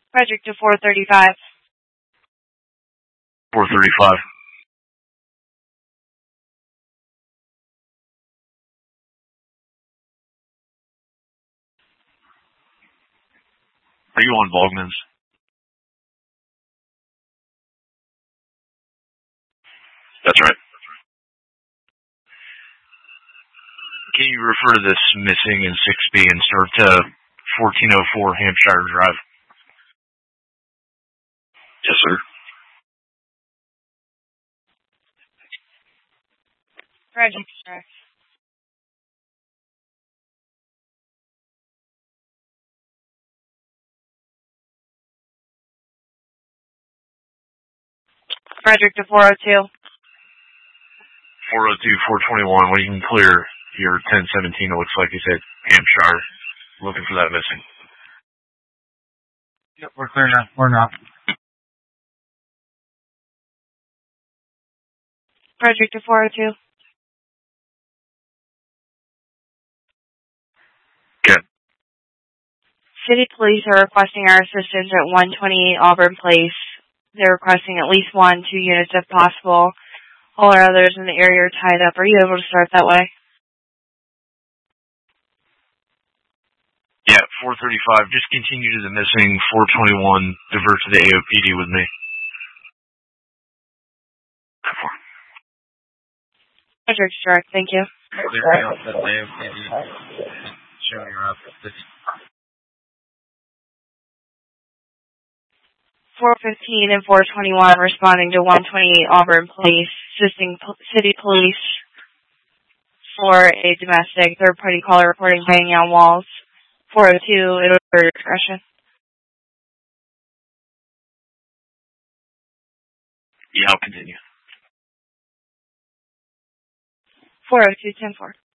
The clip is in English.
Frederick to 435. 435. Are you on Bogman's? That's right. Can you refer to this missing in 6B and start to 1404 Hampshire Drive? Yes, sir. Frederick Drive. Frederick to 402. 402, 421. When you can clear your 1017, it looks like you said Hampshire. Looking for that missing. Yep, we're clear now. We're not. Frederick to 402. Good. City police are requesting our assistance at 128 Auburn Place. They're requesting at least 2 units if possible. All our others in the area are tied up. Are you able to start that way? Yeah, 435. Just continue to the missing. 421. Divert to the AOPD with me. Frederick Drive. Thank you. Clear out the AOPD. Show your outfit. 415 and 421 responding to 128 Auburn Place, assisting city police for a domestic third-party caller reporting banging on walls. 402, it'll be your discretion. Yeah, I'll continue. 402, 10-4.